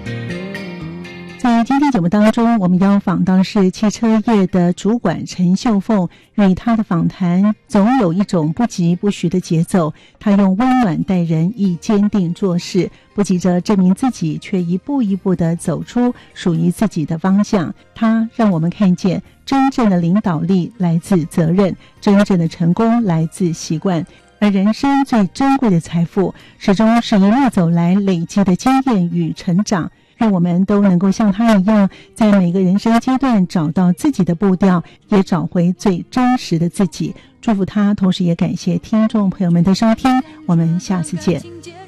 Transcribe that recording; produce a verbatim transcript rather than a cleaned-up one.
在今天节目当中，我们邀访到的是汽车业的主管陈秀凤，与她的访谈总有一种不疾不徐的节奏。她用温暖待人，以坚定做事，不急着证明自己，却一步一步地走出属于自己的方向。她让我们看见，真正的领导力来自责任，真正的成功来自习惯。而人生最珍贵的财富，始终是一路走来累积的经验与成长。让我们都能够像他一样，在每个人生阶段找到自己的步调，也找回最真实的自己。祝福他，同时也感谢听众朋友们的收听，我们下次见。